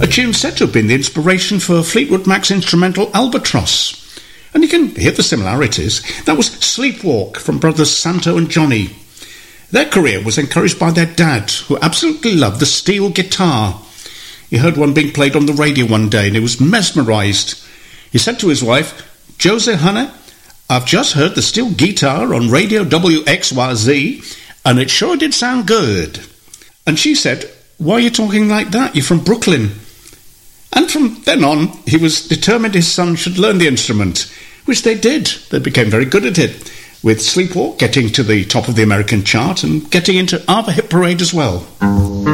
a tune said to have been the inspiration for Fleetwood Mac's instrumental Albatross. And you can hear the similarities. That was Sleepwalk from brothers Santo and Johnny. Their career was encouraged by their dad, who absolutely loved the steel guitar. He heard one being played on the radio one day and he was mesmerised. He said to his wife, "Josie, honey, I've just heard the steel guitar on radio WXYZ and it sure did sound good." And she said, "Why are you talking like that? You're from Brooklyn." And from then on, he was determined his son should learn the instrument, which they did. They became very good at it, with Sleepwalk getting to the top of the American chart and getting into our hit parade as well.